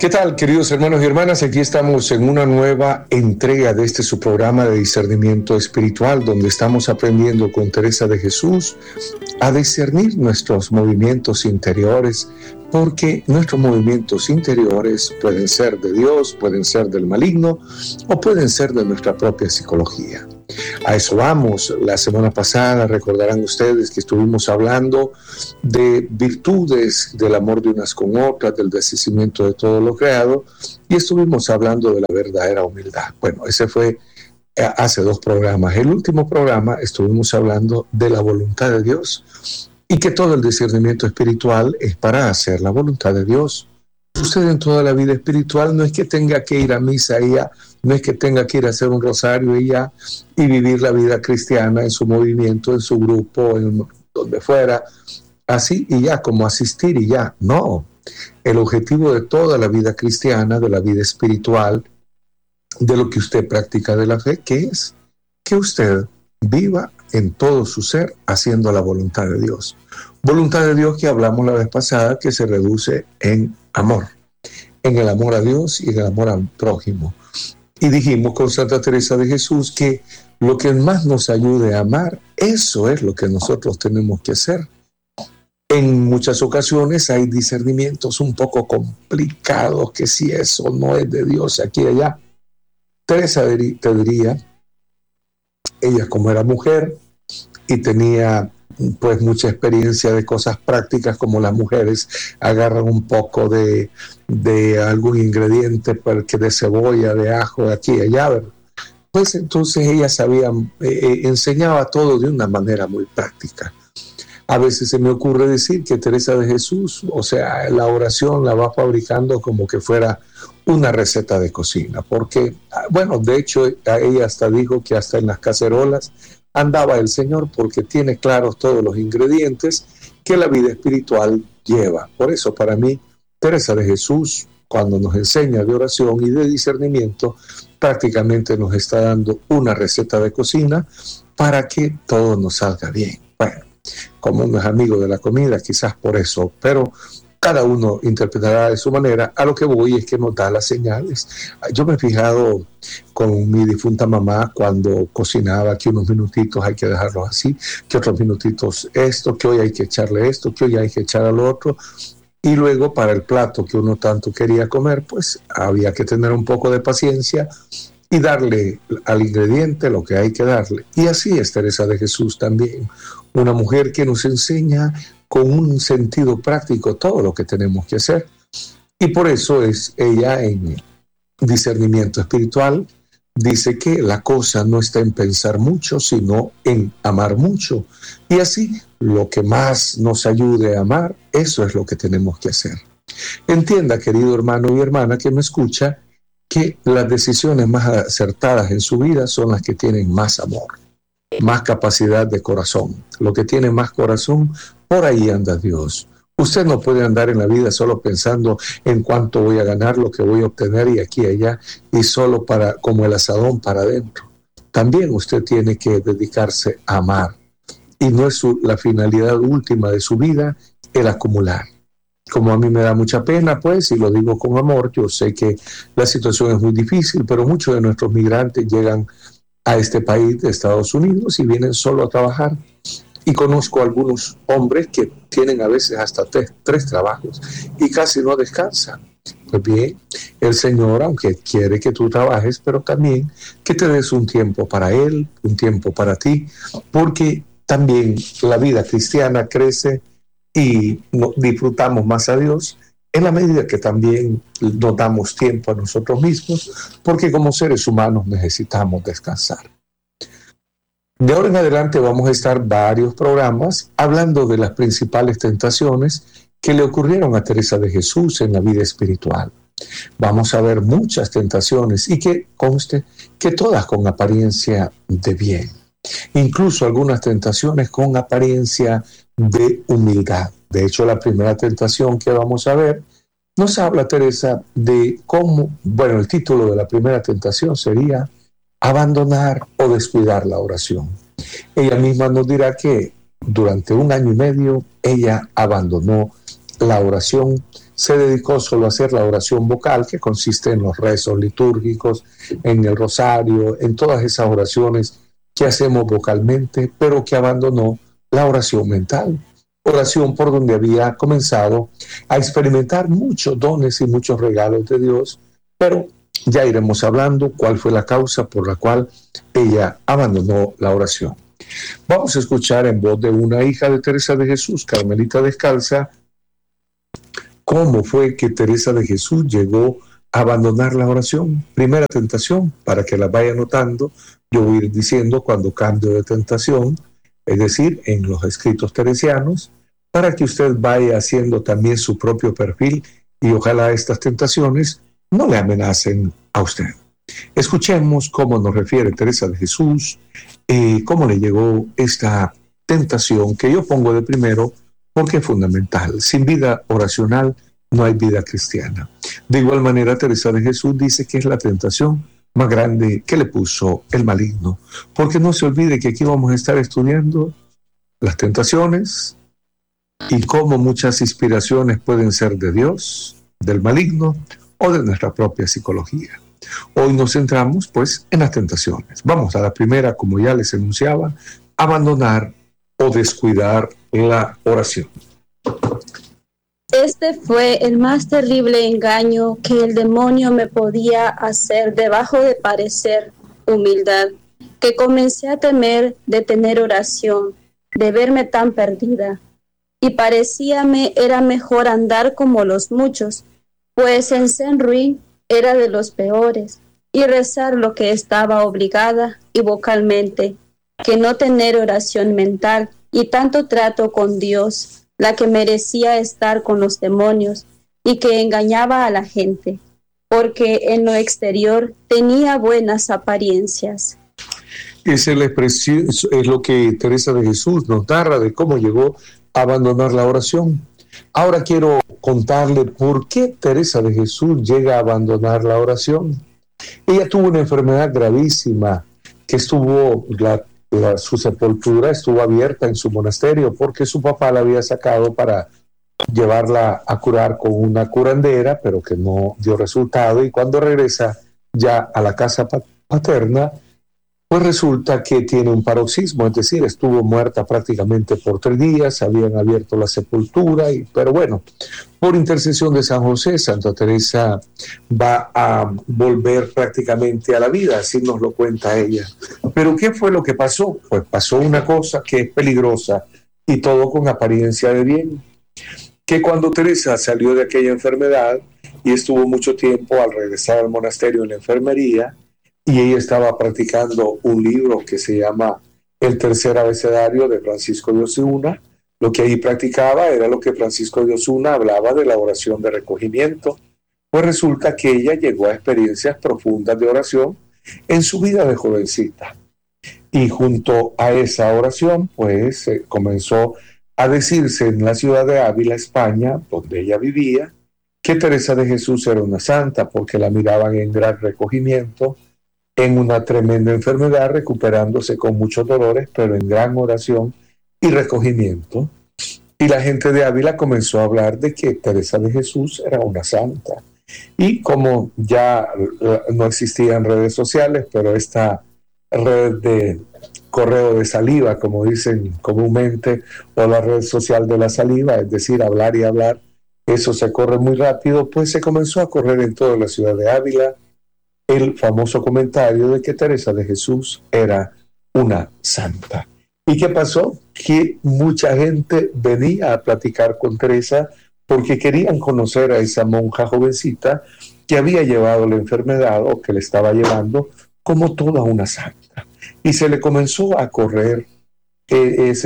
¿Qué tal, queridos hermanos y hermanas? Aquí estamos en una nueva entrega de su programa de discernimiento espiritual, donde estamos aprendiendo con Teresa de Jesús a discernir nuestros movimientos interiores, porque nuestros movimientos interiores pueden ser de Dios, pueden ser del maligno o pueden ser de nuestra propia psicología. A eso vamos. La semana pasada recordarán ustedes que estuvimos hablando de virtudes del amor de unas con otras, del desistimiento de todo lo creado, y estuvimos hablando de la verdadera humildad. Bueno, ese fue hace 2 programas. El último programa estuvimos hablando de la voluntad de Dios y que todo el discernimiento espiritual es para hacer la voluntad de Dios. Usted en toda la vida espiritual no es que tenga que ir a misa y ya, no es que tenga que ir a hacer un rosario y ya, y vivir la vida cristiana en su movimiento, en su grupo, en donde fuera, así y ya, como asistir y ya. No, el objetivo de toda la vida cristiana, de la vida espiritual, de lo que usted practica de la fe, ¿qué es? Que usted viva en todo su ser haciendo la voluntad de Dios. Voluntad de Dios que hablamos la vez pasada, que se reduce en amor, en el amor a Dios y en el amor al prójimo. Y dijimos con Santa Teresa de Jesús que lo que más nos ayude a amar, eso es lo que nosotros tenemos que hacer. En muchas ocasiones hay discernimientos un poco complicados, que si eso no es de Dios aquí y allá. Teresa te diría, ella como era mujer y tenía pues mucha experiencia de cosas prácticas, como las mujeres agarran un poco de algún ingrediente, porque de cebolla, de ajo, de aquí y allá, ¿verdad? Pues entonces ella sabía, enseñaba todo de una manera muy práctica. A veces se me ocurre decir que Teresa de Jesús, o sea, la oración la va fabricando como que fuera una receta de cocina, porque, bueno, de hecho, ella hasta dijo que hasta en las cacerolas andaba el Señor, porque tiene claros todos los ingredientes que la vida espiritual lleva. Por eso, para mí, Teresa de Jesús, cuando nos enseña de oración y de discernimiento, prácticamente nos está dando una receta de cocina para que todo nos salga bien. Bueno, como no es amigo de la comida, quizás por eso, pero cada uno interpretará de su manera. A lo que voy es que nos da las señales. Yo me he fijado con mi difunta mamá cuando cocinaba, que unos minutitos hay que dejarlos así, que otros minutitos esto, que hoy hay que echarle esto, que hoy hay que echar al otro. Y luego para el plato que uno tanto quería comer, pues había que tener un poco de paciencia y darle al ingrediente lo que hay que darle. Y así es Teresa de Jesús también, una mujer que nos enseña con un sentido práctico todo lo que tenemos que hacer. Y por eso es ella en discernimiento espiritual, dice que la cosa no está en pensar mucho, sino en amar mucho. Y así, lo que más nos ayude a amar, eso es lo que tenemos que hacer. Entienda, querido hermano y hermana que me escucha, que las decisiones más acertadas en su vida son las que tienen más amor, más capacidad de corazón. Lo que tiene más corazón, por ahí anda Dios. Usted no puede andar en la vida solo pensando en cuánto voy a ganar, lo que voy a obtener y aquí y allá, y solo para, como el asadón para adentro. También usted tiene que dedicarse a amar. Y no es la finalidad última de su vida el acumular. Como a mí me da mucha pena, pues, y lo digo con amor, yo sé que la situación es muy difícil, pero muchos de nuestros migrantes llegan a este país de Estados Unidos y vienen solo a trabajar. Y conozco algunos hombres que tienen a veces hasta tres trabajos y casi no descansan. Pues bien, el Señor, aunque quiere que tú trabajes, pero también que te des un tiempo para Él, un tiempo para ti, porque también la vida cristiana crece y disfrutamos más a Dios en la medida que también nos damos tiempo a nosotros mismos, porque como seres humanos necesitamos descansar. De ahora en adelante vamos a estar varios programas hablando de las principales tentaciones que le ocurrieron a Teresa de Jesús en la vida espiritual. Vamos a ver muchas tentaciones y que conste que todas con apariencia de bien. Incluso algunas tentaciones con apariencia de humildad. De hecho, la primera tentación que vamos a ver nos habla Teresa de cómo, bueno, el título de la primera tentación sería abandonar o descuidar la oración. Ella misma nos dirá que durante 1 año y medio ella abandonó la oración se dedicó solo a hacer la oración vocal, que consiste en los rezos litúrgicos, en el rosario, en todas esas oraciones que hacemos vocalmente, pero que abandonó la oración mental, oración por donde había comenzado a experimentar muchos dones y muchos regalos de Dios, pero ya iremos hablando cuál fue la causa por la cual ella abandonó la oración. Vamos a escuchar en voz de una hija de Teresa de Jesús, Carmelita Descalza, cómo fue que Teresa de Jesús llegó a abandonar la oración. Primera tentación, para que la vaya notando, yo voy a ir diciendo cuando cambio de tentación, es decir, en los escritos teresianos, para que usted vaya haciendo también su propio perfil y ojalá estas tentaciones no le amenacen a usted. Escuchemos cómo nos refiere Teresa de Jesús, cómo le llegó esta tentación que yo pongo de primero porque es fundamental. Sin vida oracional no hay vida cristiana. De igual manera, Teresa de Jesús dice que es la tentación más grande que le puso el maligno, porque no se olvide que aquí vamos a estar estudiando las tentaciones y cómo muchas inspiraciones pueden ser de Dios, del maligno o de nuestra propia psicología. Hoy nos centramos pues en las tentaciones. Vamos a la primera, como ya les enunciaba, abandonar o descuidar la oración. Este fue el más terrible engaño que el demonio me podía hacer debajo de parecer humildad, que comencé a temer de tener oración, de verme tan perdida. Y parecíame era mejor andar como los muchos, pues en Saint-Louis era de los peores, y rezar lo que estaba obligada y vocalmente, que no tener oración mental y tanto trato con Dios, la que merecía estar con los demonios y que engañaba a la gente, porque en lo exterior tenía buenas apariencias. Esa es la expresión, es lo que Teresa de Jesús nos narra de cómo llegó a abandonar la oración. Ahora quiero contarle por qué Teresa de Jesús llega a abandonar la oración. Ella tuvo una enfermedad gravísima que estuvo, su sepultura estuvo abierta en su monasterio porque su papá la había sacado para llevarla a curar con una curandera, pero que no dio resultado. Y cuando regresa ya a la casa paterna, pues resulta que tiene un paroxismo, es decir, estuvo muerta prácticamente por 3 días, habían abierto la sepultura, pero bueno, por intercesión de San José, Santa Teresa va a volver prácticamente a la vida, así nos lo cuenta ella. Pero ¿qué fue lo que pasó? Pues pasó una cosa que es peligrosa y todo con apariencia de bien, que cuando Teresa salió de aquella enfermedad y estuvo mucho tiempo al regresar al monasterio en la enfermería, y ella estaba practicando un libro que se llama El Tercer Abecedario de Francisco de Osuna. Lo que ahí practicaba era lo que Francisco de Osuna hablaba de la oración de recogimiento. Pues resulta que ella llegó a experiencias profundas de oración en su vida de jovencita. Y junto a esa oración, pues comenzó a decirse en la ciudad de Ávila, España, donde ella vivía, que Teresa de Jesús era una santa porque la miraban en gran recogimiento, en una tremenda enfermedad, recuperándose con muchos dolores, pero en gran oración y recogimiento. Y la gente de Ávila comenzó a hablar de que Teresa de Jesús era una santa. Y como ya no existían redes sociales, pero esta red de correo de saliva, como dicen comúnmente, o la red social de la saliva, es decir, hablar y hablar, eso se corre muy rápido, pues se comenzó a correr en toda la ciudad de Ávila el famoso comentario de que Teresa de Jesús era una santa. ¿Y qué pasó? Que mucha gente venía a platicar con Teresa porque querían conocer a esa monja jovencita que había llevado la enfermedad o que le estaba llevando como toda una santa. Y se le comenzó a correr ese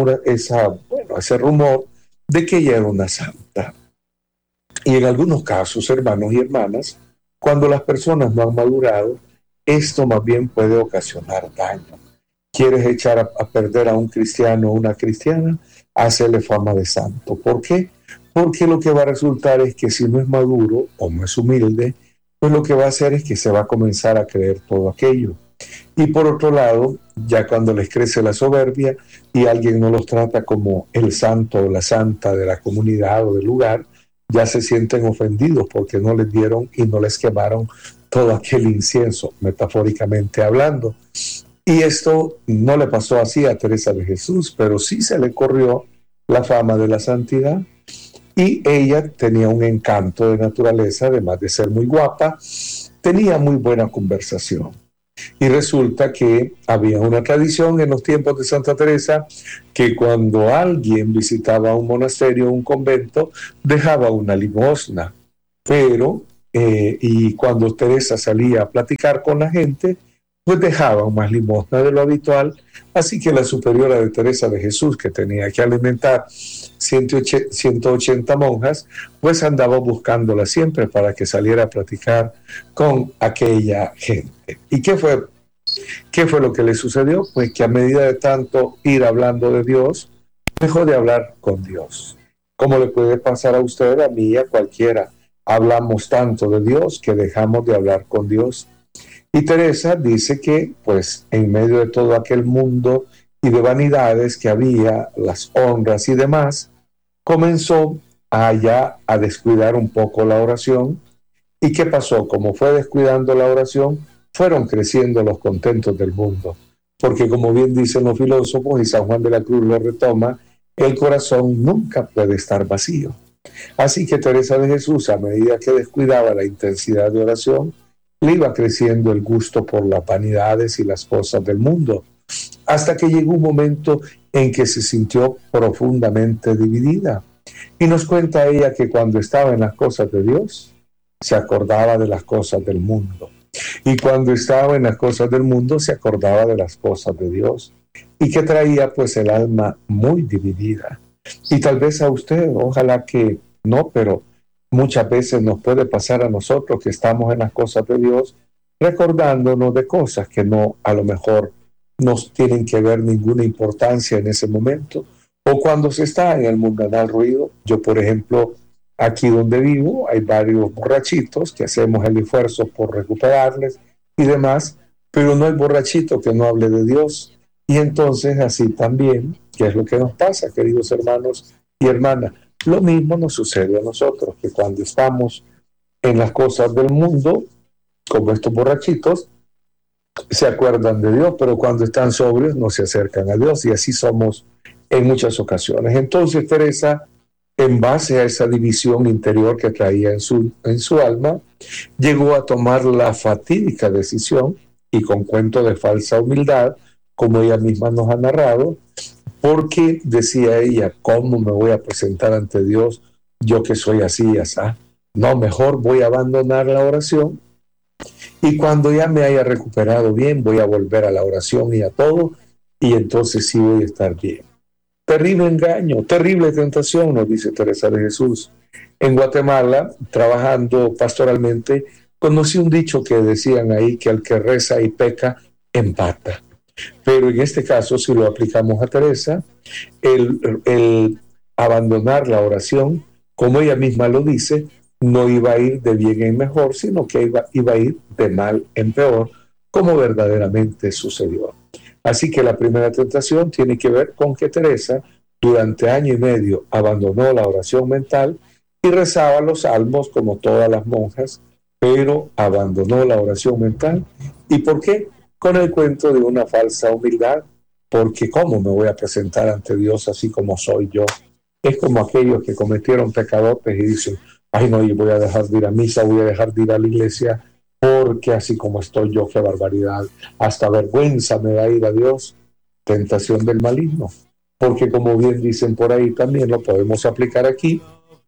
rumor de que ella era una santa. Y en algunos casos, hermanos y hermanas, cuando las personas no han madurado, esto más bien puede ocasionar daño. ¿Quieres echar a perder a un cristiano o una cristiana? Hazle fama de santo. ¿Por qué? Porque lo que va a resultar es que si no es maduro o no es humilde, pues lo que va a hacer es que se va a comenzar a creer todo aquello. Y por otro lado, ya cuando les crece la soberbia y alguien no los trata como el santo o la santa de la comunidad o del lugar, ya se sienten ofendidos porque no les dieron y no les quemaron todo aquel incienso, metafóricamente hablando. Y esto no le pasó así a Teresa de Jesús, pero sí se le corrió la fama de la santidad. Y ella tenía un encanto de naturaleza, además de ser muy guapa, tenía muy buena conversación. Y resulta que había una tradición en los tiempos de Santa Teresa que cuando alguien visitaba un monasterio o un convento, dejaba una limosna. Pero, y cuando Teresa salía a platicar con la gente, pues dejaban más limosna de lo habitual. Así que la superiora de Teresa de Jesús, que tenía que alimentar 180 monjas, pues andaba buscándola siempre para que saliera a platicar con aquella gente. ¿Y qué fue lo que le sucedió? Pues que a medida de tanto ir hablando de Dios, dejó de hablar con Dios. ¿Cómo le puede pasar a usted, a mí, a cualquiera? Hablamos tanto de Dios que dejamos de hablar con Dios. Y Teresa dice que, pues, en medio de todo aquel mundo y de vanidades que había, las honras y demás, comenzó ya a descuidar un poco la oración. ¿Y qué pasó? Como fue descuidando la oración, fueron creciendo los contentos del mundo. Porque como bien dicen los filósofos, y San Juan de la Cruz lo retoma, el corazón nunca puede estar vacío. Así que Teresa de Jesús, a medida que descuidaba la intensidad de oración, le iba creciendo el gusto por las vanidades y las cosas del mundo, hasta que llegó un momento en que se sintió profundamente dividida. Y nos cuenta ella que cuando estaba en las cosas de Dios, se acordaba de las cosas del mundo. Y cuando estaba en las cosas del mundo, se acordaba de las cosas de Dios. Y que traía pues el alma muy dividida. Y tal vez a usted, ojalá que no, pero muchas veces nos puede pasar a nosotros que estamos en las cosas de Dios, recordándonos de cosas que no, a lo mejor, no tienen que ver ninguna importancia en ese momento. O cuando se está en el mundanal ruido. Yo, por ejemplo, aquí donde vivo, hay varios borrachitos que hacemos el esfuerzo por recuperarles y demás, pero no hay borrachito que no hable de Dios. Y entonces así también, ¿qué es lo que nos pasa, queridos hermanos y hermanas? Lo mismo nos sucede a nosotros, que cuando estamos en las cosas del mundo, como estos borrachitos, se acuerdan de Dios, pero cuando están sobrios no se acercan a Dios, y así somos en muchas ocasiones. Entonces Teresa, en base a esa división interior que traía en su alma, llegó a tomar la fatídica decisión, y con cuento de falsa humildad, como ella misma nos ha narrado, porque decía ella, ¿cómo me voy a presentar ante Dios yo que soy así y así? No, mejor voy a abandonar la oración, y cuando ya me haya recuperado bien, voy a volver a la oración y a todo, y entonces sí voy a estar bien. Terrible engaño, terrible tentación, nos dice Teresa de Jesús. En Guatemala, trabajando pastoralmente, conocí un dicho que decían ahí, que al que reza y peca, empata. Pero en este caso, si lo aplicamos a Teresa, el abandonar la oración, como ella misma lo dice, no iba a ir de bien en mejor, sino que iba a ir de mal en peor, como verdaderamente sucedió. Así que la primera tentación tiene que ver con que Teresa, durante año y medio, abandonó la oración mental y rezaba los salmos como todas las monjas, pero abandonó la oración mental. ¿Y por qué? Con el cuento de una falsa humildad, porque ¿cómo me voy a presentar ante Dios así como soy yo? Es como aquellos que cometieron pecadotes y dicen, ay no, yo voy a dejar de ir a misa, voy a dejar de ir a la iglesia, porque así como estoy yo, qué barbaridad, hasta vergüenza me da ir a Dios. Tentación del maligno, porque como bien dicen por ahí, también lo podemos aplicar aquí,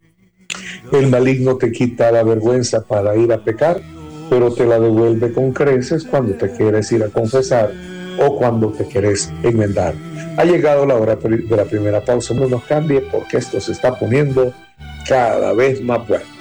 el maligno te quita la vergüenza para ir a pecar, pero te la devuelve con creces cuando te quieres ir a confesar o cuando te quieres enmendar. Ha llegado la hora de la primera pausa, no nos cambie porque esto se está poniendo cada vez más bueno.